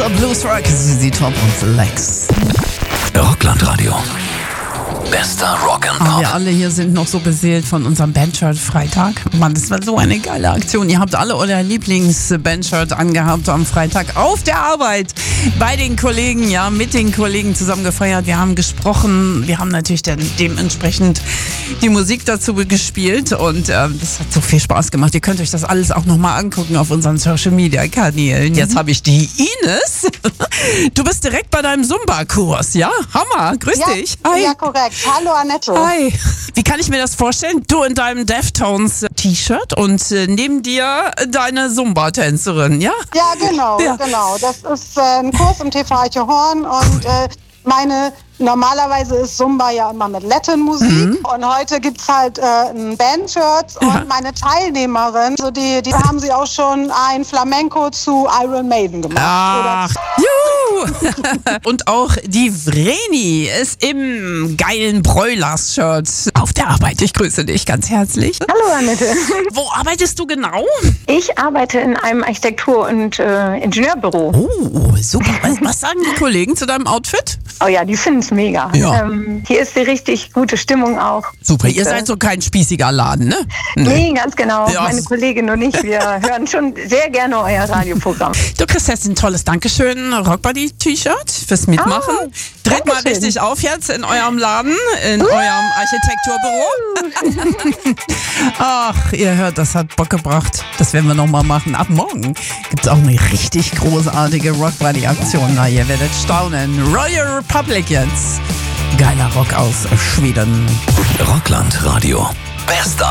Blues Rock, ZZ Top und Lex. Rockland-Radio. Bester Rock'n'Pop. Wir alle hier sind noch so beseelt von unserem Bandshirt Freitag. Mann, das war so eine geile Aktion. Ihr habt alle euer Lieblings-Bandshirt angehabt am Freitag auf der Arbeit. Bei den Kollegen, ja, mit den Kollegen zusammen gefeiert. Wir haben gesprochen. Wir haben natürlich dann dementsprechend die Musik dazu gespielt. Und das hat so viel Spaß gemacht. Ihr könnt euch das alles auch nochmal angucken auf unseren Social-Media-Kanälen. Jetzt habe ich die Ines. Du bist direkt bei deinem Zumba-Kurs, ja? Hammer, grüß dich. Hi. Ja, korrekt. Hallo Annette. Hi. Wie kann ich mir das vorstellen? Du in deinem Deftones-T-Shirt und neben dir deine Zumba-Tänzerin, ja? Ja, genau. Das ist ein Kurs im TV Eiche Horn und normalerweise ist Zumba ja immer mit Latin-Musik und heute gibt's halt ein Bandshirt und meine Teilnehmerin, also die haben sie auch schon ein Flamenco zu Iron Maiden gemacht. Ach, juhu! Und auch die Vreni ist im geilen Broilers-Shirt auf der Arbeit. Ich grüße dich ganz herzlich. Hallo Annette. Wo arbeitest du genau? Ich arbeite in einem Architektur- und Ingenieurbüro. Oh, super. Was sagen die Kollegen zu deinem Outfit? Oh ja, die finden es mega. Ja. Hier ist die richtig gute Stimmung auch. Super, ihr seid so kein spießiger Laden, ne? Nee, ganz genau. Ja. Meine Kollegin und ich, wir hören schon sehr gerne euer Radioprogramm. Du kriegst jetzt ein tolles Dankeschön Rockbuddy-T-Shirt fürs Mitmachen. Dreht mal Dankeschön. richtig auf jetzt in eurem Laden, in eurem Architekturbüro. Ach, ihr hört, das hat Bock gebracht. Das werden wir nochmal machen. Ab morgen gibt es auch eine richtig großartige Rockbuddy-Aktion. Na, ihr werdet staunen. Royal Republic jetzt. Geiler Rock aus Schweden. Rockland-Radio. Bester